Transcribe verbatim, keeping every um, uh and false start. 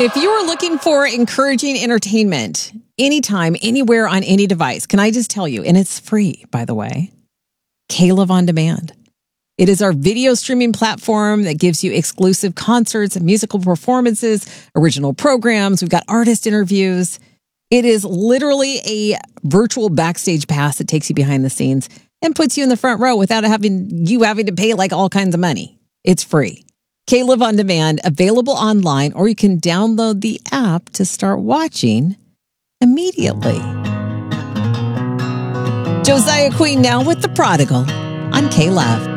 If you are looking for encouraging entertainment anytime, anywhere, on any device, can I just tell you, and it's free, by the way, K-Love On Demand. It is our video streaming platform that gives you exclusive concerts and musical performances, original programs. We've got artist interviews. It is literally a virtual backstage pass that takes you behind the scenes and puts you in the front row without having you having to pay like all kinds of money. It's free. K-Love On Demand, available online, or you can download the app to start watching immediately. Josiah Queen now with The Prodigal on K-Love.